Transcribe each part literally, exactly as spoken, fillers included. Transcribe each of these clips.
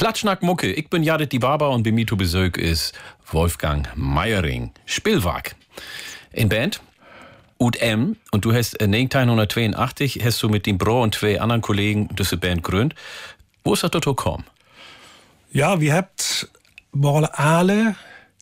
Klatschnack Mucke, ich bin Jadit die Barber und bei mir zu Besuch ist Wolfgang Meiering. Spielwag. In Band Ut M, und du hast neunzehnhundertzweiundachtzig hast du mit dem Bro und zwei anderen Kollegen diese Band gegründet. Wo ist das dazu gekommen? Ja, wir habt wollen alle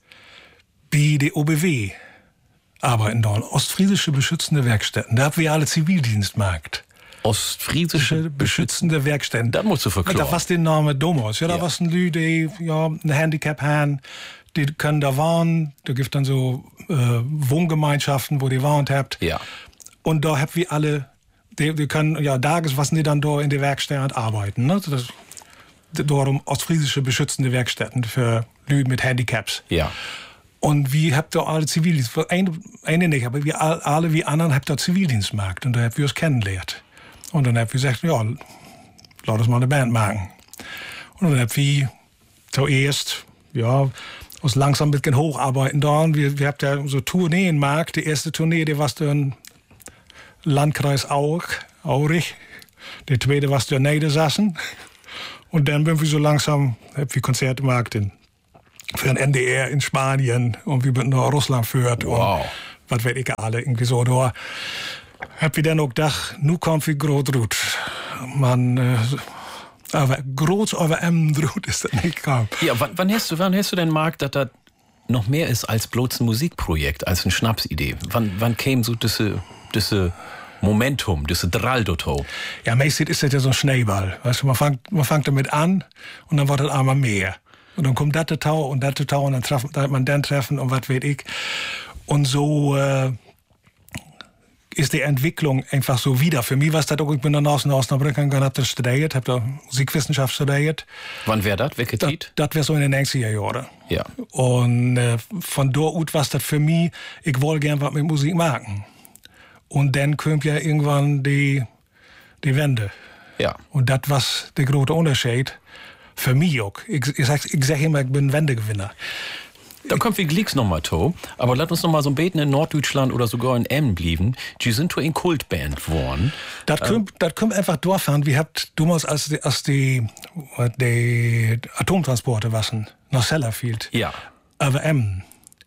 bei der O B W arbeiten dort, Ostfriesische Beschützende Werkstätten. Da haben wir alle Zivildienstmarkt. Ostfriesische Beschützende Werkstätten. Das musst du verklaren. Da was den Name damals. Ja, da Ja. was ein Lü, die ja, ein Handicap haben, die können da wohnen. Da gibt dann so äh, Wohngemeinschaften, wo die wohnt habt. Ja. Und da habt wir alle, die, die können, ja, da was die dann da in der Werkstatt arbeiten. Ne? Das, darum Ostfriesische Beschützende Werkstätten für Lü mit Handicaps. Ja. Und wir habt da alle Zivildienst, eine, eine nicht, aber wir alle wie anderen habt da Zivildienstmarkt. Und da habt wir uns kennengelernt. Und dann habt wir gesagt, ja, lass uns mal eine Band machen. Und dann habt wir zuerst, ja, uns langsam ein bisschen hocharbeiten da. Und wir, wir habt ja so Tourneen gemacht. Die erste Tournee, die war dann Landkreis Aurich, Aurich. Die zweite war dann Niedersachsen. Und dann sind wir so langsam, habt wir Konzerte gemacht in für ein N D R in Spanien und wie man nach Russland führt. Wow. Und was weiß ich alle, irgendwie so. Da hab ich dann auch gedacht, nu kommt wie groß Rut. Man, äh, aber groß über M Rut ist das nicht gekommen. Ja, wann, wann, hast du, wann hast du denn Marc, dass das noch mehr ist als bloß ein Musikprojekt, als eine Schnapsidee? Wann, wann käme so diese, diese Momentum, diese Draldoto? Ja, meistens ist das ja so ein Schneeball. Weißt du, man fängt, man fängt damit an und dann wird das einmal mehr. Und dann kommt das Tau und das Tau und dann treffen, da hat man dann Treffen und was weiß ich. Und so äh, ist die Entwicklung einfach so wieder. Für mich war es das auch, ich bin dann aus Osnabrück gegangen, hab das studiert, hab da Musikwissenschaft studiert. Wann wäre das? Welche Zeit? Das wäre so in den neunziger Jahren. Ja. Und äh, von dort aus war das für mich, ich wollte gern was mit Musik machen. Und dann kommt ja irgendwann die, die Wende. Ja. Und das war der große Unterschied. Für mich auch. Ich, ich, sag, ich sag immer, ich bin ein Wendegewinner. Da kommt wie Glicks nochmal to. Aber lass uns nochmal so ein Beten in Norddeutschland oder sogar in Emmen blieben. Die sind to in Kultband geworden. Das kommt, das kommt einfach durchfahren. Wir habt damals, als die, als die, die Atomtransporte waren, nach Sellafield. Ja. Aber Emmen.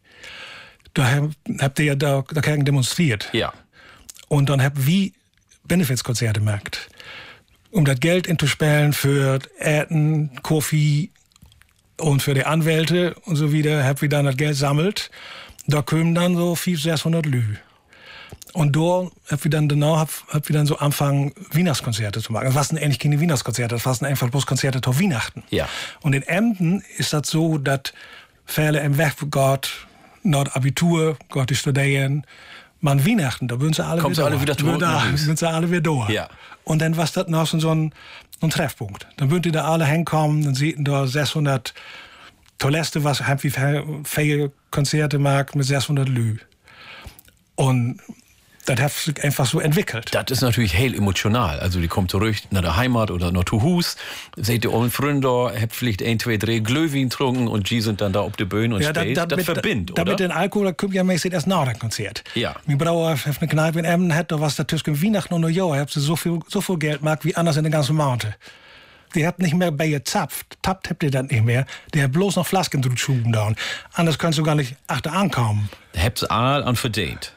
Da hab- habt ihr ja da, dagegen demonstriert. Ja. Und dann habt wir Benefizkonzerte gemacht. Um das Geld einzusparen für Äten, Koffee und für die Anwälte und so wieder, hab wir dann das Geld sammelt. Da kommen dann so vierhundert, sechshundert Lü. Und da hab wir dann danach hab, hab wir dann so anfangen, Weihnachtskonzerte zu machen. Das waren eigentlich keine Weihnachtskonzerte, das waren einfach bloß Konzerte zur Weihnachten. Ja. Und in Emden ist das so, dass viele im Weg geht, nach Abitur, geht die studieren. Man Weihnachten, da würden sie alle Kommen sie wieder alle wieder durch. zurück nach Da Hus. sind sie alle wieder durch. Ja. Und dann war das noch so ein, so ein Treffpunkt. Dann würden die da alle hinkommen, dann sieht da sechshundert Toilette, was haben wir viele Konzerte mag mit sechshundert Lü. Und das hat sich einfach so entwickelt. Das ist natürlich hell emotional. Also die kommt zurück nach der Heimat oder nach zu Hus, seht ihr allen Freunde, habt vielleicht ein, zwei, drei Glühwein getrunken und die sind dann da auf der Bühne und Ja, spielt. Das, mit- verbindet, da oder? mit den Alkohol, da kommt ja meistens erst nach dem Konzert. Ja. Mein Brauer hat eine Kneipe in Emden, hat da was da zwischen Weihnachten und Neujahr, habt sie so viel, so viel Geld gemacht wie anders in der ganzen Mountain. Die habt nicht mehr bei ihr zapft, tappt habt ihr das nicht mehr. Die habt bloß noch Flasken drüber schuben da. Anders kannst du gar nicht achter ankommen. Habt ihr all an verdient.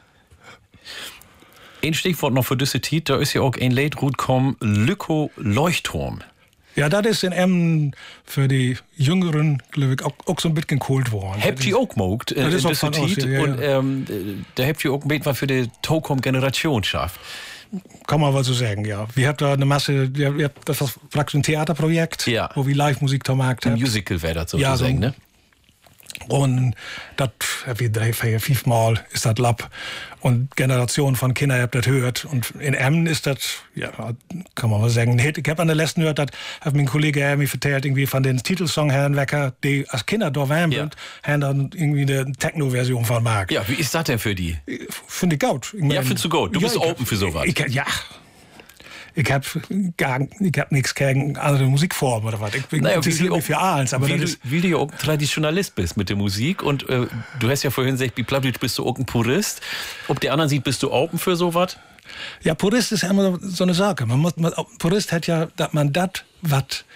Ein Stichwort noch für diese Tit, da ist ja auch ein Lied gut gekommen, Lücko Leuchtturm. Ja, das ist in Emden für die Jüngeren, glaube ich, auch, auch so ein bisschen geholt worden. Habt ihr auch gemogt, äh, Das ist in auch diese von uns, Tit? ja, ja, Und ähm, äh, da habt ihr auch ein bisschen was für die Tokom-Generation schafft. Kann man wohl so sagen, ja. Wir haben da eine Masse, wir, wir, das war praktisch ein Theaterprojekt, Ja. wo wir Live-Musik gemacht Ein haben. Musical wäre das Ja, sozusagen, so- ne? Und das, wie drei, vier, fünfmal ist das Lab. Und Generationen von Kindern habt das gehört. Und in Emmen ist das, ja, kann man mal sagen, ein Hit. Ich habe an der letzten gehört, das hat mein Kollege mir vertellt, irgendwie von den Titelsong Herrn Wecker, die als Kinder da waren, Ja. und haben dann irgendwie eine Techno-Version von Mark. Ja, wie ist das denn für die? Finde ich gut. Ich Ja, mein, findest du gut? Du ja, bist ich open hab- für sowas. Ich, ja. Ich hab gar, ich hab nichts gegen andere Musikformen oder was. Ich bin Naja, interessiert wie- mich für alles, aber wie, das du, ist, wie du ja auch ein Traditionalist bist mit der Musik und äh, du hast ja vorhin gesagt, wie Plattdeutsch bist du auch ein Purist. Ob der anderen sieht, bist du open für sowas? ja, Purist ist ja immer so eine Sache. Man muss, man, Purist hat ja, dass man das, was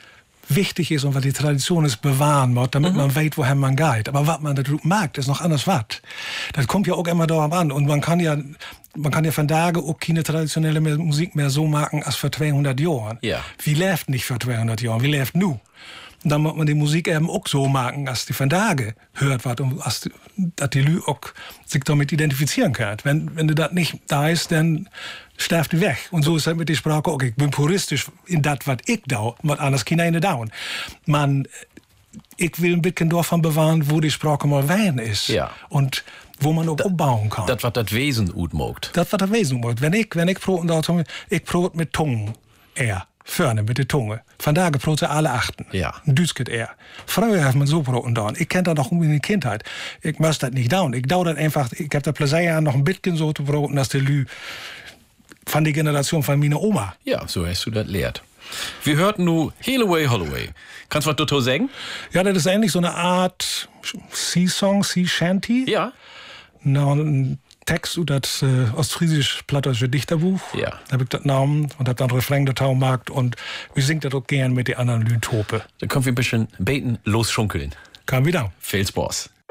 wichtig ist und was die Tradition ist, bewahren muss, damit Mhm. man weiß, wohin man geht. Aber was man darüber mag, ist noch anders was. Das kommt ja auch immer darauf an. Und man kann ja, man kann ja von Tage auch keine traditionelle mehr Musik mehr so machen als vor zweihundert Jahren. Ja. Wie läuft nicht vor zweihundert Jahren? Wie läuft nu? Und dann muss man die Musik eben auch so machen, als die von Tage hört wird und als die, dass die Leute auch sich damit identifizieren können. Wenn, wenn das nicht da ist, dann sterft die weg. Und so ist das mit der Sprache auch. Ich bin puristisch in das, was ich da, was anders kann ich nicht dauern. Man, ich will ein bisschen davon bewahren, wo die Sprache mal wein ist. Ja. Und wo man auch da, aufbauen kann. Das, was das Wesen gut mogt. Das, was das Wesen mogt. Wenn ich, wenn ich proten da, ich prot mit Tungen eher. Vorne mit der Tunge. Von da proten alle achten. Ja. Ein Düsket eher. Früher hat man so proten da. Ich kenne das noch in der Kindheit. Ich muss das nicht down. Ich dau das einfach, ich habe da Plezier an, noch ein bisschen so zu proten, dass die Lü von der Generation von meiner Oma. Ja, so hast du das lehrt. Wir hörten nu Holloway Holloway. Kannst du was dazu sagen? Ja, das ist eigentlich so eine Art Sea-Song, Sea-Shanty. Ja. Na, ein Text über das äh, ostfriesisch-plattdeutsche Dichterbuch. Ja. Da habe ich das genommen und habe dann Refrain da gemacht und wir singen das auch gern mit den anderen Lütope. Dann können wir ein bisschen beten, losschunkeln. Kam wieder. Viel Spaß.